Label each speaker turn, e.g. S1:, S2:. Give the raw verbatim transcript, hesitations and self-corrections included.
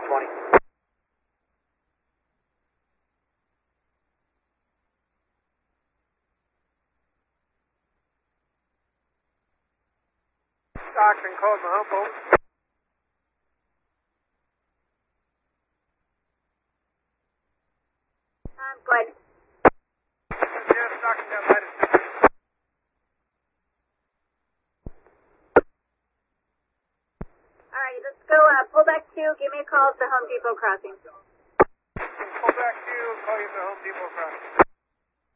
S1: twenty.
S2: Stockton, code the hump, over.
S3: Um, go ahead.
S2: Yeah, Stockton got light at fifty.
S3: Alright, let's go, uh, pull back two, give me a call at the Home Depot crossing.
S2: Pull back to, call you at the Home Depot crossing.